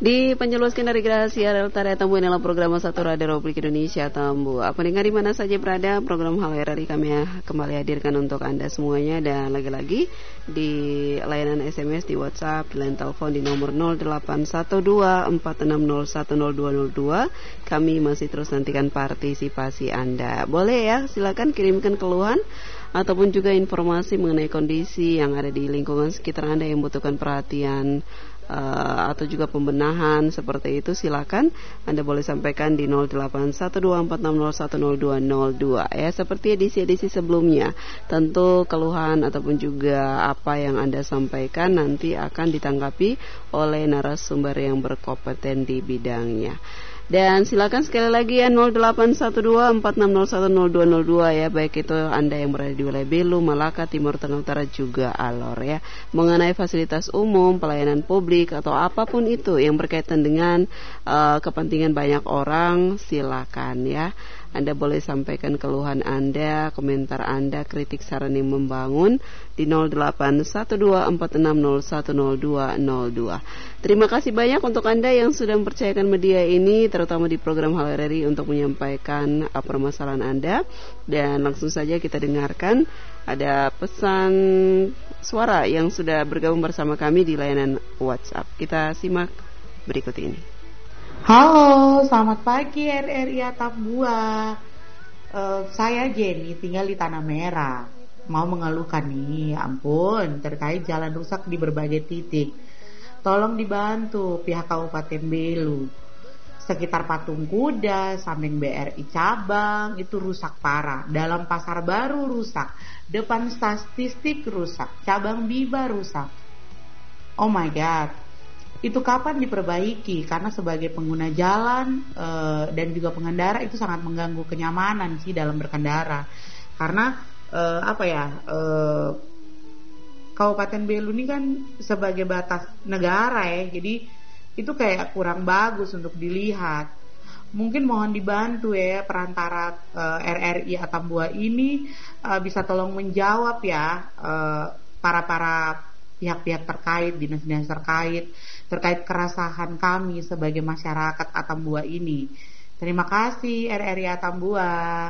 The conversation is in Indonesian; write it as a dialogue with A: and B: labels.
A: Dipanjaluaskan dari Gracia Reltarea Tambu dalam program Satu Radio Republik Indonesia Tambu. Pendengar di mana saja berada, program Halo RRI kami kembali hadirkan untuk Anda semuanya. Dan lagi-lagi di layanan SMS, di WhatsApp, di line telepon di nomor 081246010202. Kami masih terus nantikan partisipasi Anda. Boleh ya, silakan kirimkan keluhan ataupun juga informasi mengenai kondisi yang ada di lingkungan sekitar Anda yang membutuhkan perhatian atau juga pembenahan seperti itu. Silakan Anda boleh sampaikan di 081246010202 ya, seperti edisi-edisi sebelumnya. Tentu keluhan ataupun juga apa yang Anda sampaikan nanti akan ditanggapi oleh narasumber yang berkompeten di bidangnya. Dan silakan sekali lagi ya 081246010202 ya, baik itu Anda yang berada di wilayah Belu, Malaka, Timur Tengah, Utara juga Alor ya, mengenai fasilitas umum, pelayanan publik atau apapun itu yang berkaitan dengan kepentingan banyak orang, silakan ya. Anda boleh sampaikan keluhan Anda, komentar Anda, kritik saran yang membangun di 081246010202. Terima kasih banyak untuk Anda yang sudah mempercayakan media ini, terutama di program Halo RRI, untuk menyampaikan permasalahan Anda. Dan langsung saja kita dengarkan ada pesan suara yang sudah bergabung bersama kami di layanan WhatsApp. Kita simak berikut ini.
B: Halo, selamat pagi RRI Atap Buah. Saya Jenny, tinggal di Tanah Merah. Mau mengeluhkan nih, ampun, terkait jalan rusak di berbagai titik. Tolong dibantu pihak Kabupaten Belu. Sekitar Patung Kuda, samping BRI cabang itu rusak parah. Dalam Pasar Baru rusak, depan statistik rusak, cabang Biba rusak. Oh my god. Itu kapan diperbaiki? Karena sebagai pengguna jalan dan juga pengendara itu sangat mengganggu kenyamanan sih dalam berkendara. Karena Kabupaten Belu ini kan sebagai batas negara ya, jadi itu kayak kurang bagus untuk dilihat. Mungkin mohon dibantu ya perantara RRI Atambua ini bisa tolong menjawab ya para pihak-pihak terkait, dinas-dinas terkait keresahan kami sebagai masyarakat Atambua ini. Terima kasih RRI Atambua.